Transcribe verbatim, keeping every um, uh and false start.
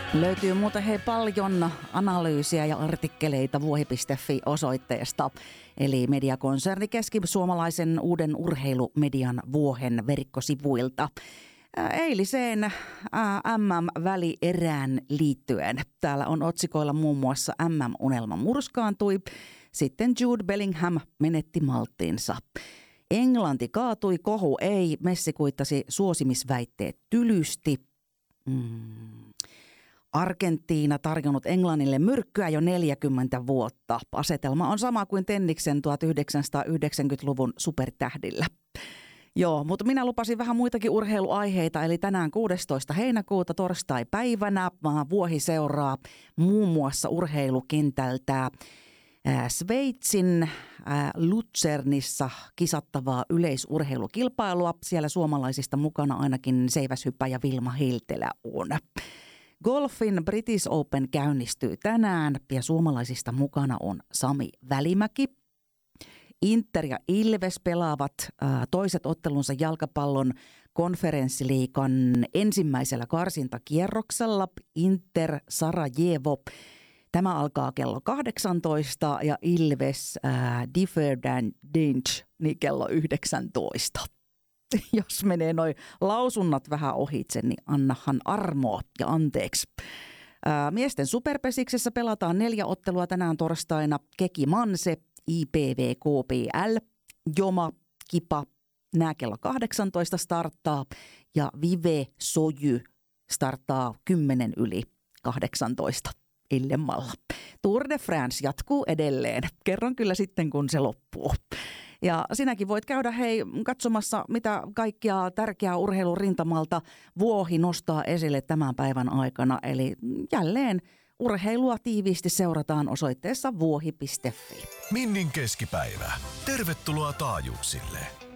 Löytyy muuten hei paljon analyysiä ja artikkeleita vuohi piste fi-osoitteesta, eli mediakonserni keskisuomalaisen uuden urheilumedian Vuohen verkkosivuilta. Eiliseen M M-välierään liittyen. Täällä on otsikoilla muun muassa M M-unelma murskaantui, sitten Jude Bellingham menetti malttinsa. Englanti kaatui, kohu ei, Messi kuittasi suosimisväitteet tylysti. Mm. Argentiina tarjonnut Englannille myrkkyä jo neljäkymmentä vuotta. Asetelma on sama kuin Tenniksen tuhatyhdeksänsataayhdeksänkymmentäluvun supertähdillä. Joo, mutta minä lupasin vähän muitakin urheiluaiheita, eli tänään kuudestoista heinäkuuta torstai-päivänä Vuohi seuraa muun muassa urheilukentältä Sveitsin Luzernissa kisattavaa yleisurheilukilpailua. Siellä suomalaisista mukana ainakin seiväshyppäjä Vilma Hiltelä on. Golfin British Open käynnistyy tänään ja suomalaisista mukana on Sami Välimäki. Inter ja Ilves pelaavat äh, toiset ottelunsa jalkapallon konferenssiliigan ensimmäisellä karsintakierroksella. Inter Sarajevo. Tämä alkaa kello kahdeksantoista ja Ilves äh, Differdange niin kello yhdeksäntoista. Jos menee noi lausunnat vähän ohitse, niin annahan armoa ja anteeksi. Ää, miesten superpesiksessä pelataan neljä ottelua tänään torstaina. Keki Manse, I P V K P L, Joma, Kipa, nää kello kahdeksantoista starttaa ja Vive Soju starttaa kymmenen yli kahdeksantoista illemmalla. Tour de France jatkuu edelleen. Kerron kyllä sitten, kun se loppuu. Ja sinäkin voit käydä hei katsomassa, mitä kaikkia tärkeää urheilurintamalta Vuohi nostaa esille tämän päivän aikana. Eli jälleen urheilua tiiviisti seurataan osoitteessa vuohi piste fi. Minnin keskipäivä. Tervetuloa taajuuksille.